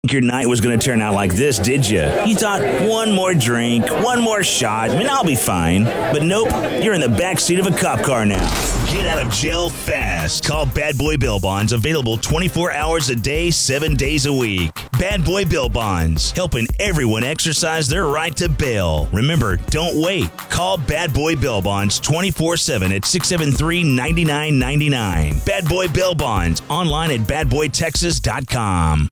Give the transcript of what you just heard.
Your night was going to turn out like this, did you? You thought one more drink, one more shot, and I'll be fine. But nope, you're in the backseat of a cop car now. Get out of jail fast. Call Bad Boy Bail Bonds, available 24 hours a day, 7 days a week. Bad Boy Bail Bonds, helping everyone exercise their right to bail. Remember, don't wait. Call Bad Boy Bail Bonds 24/7 at 673-9999. Bad Boy Bail Bonds, online at badboytexas.com.